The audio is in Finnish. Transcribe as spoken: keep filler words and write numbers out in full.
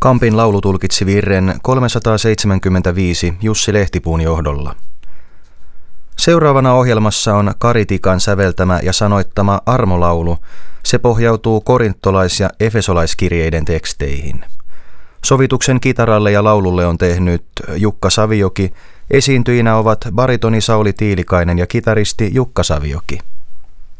Kampin laulu tulkitsi virren kolmesataaseitsemänkymmentäviisi Jussi Lehtipuun johdolla. Seuraavana ohjelmassa on Kari Tikan säveltämä ja sanoittama armolaulu. Se pohjautuu korintolais- ja efesolaiskirjeiden teksteihin. Sovituksen kitaralle ja laululle on tehnyt Jukka Savioki. Esiintyjinä ovat baritoni Sauli Tiilikainen ja kitaristi Jukka Savioki.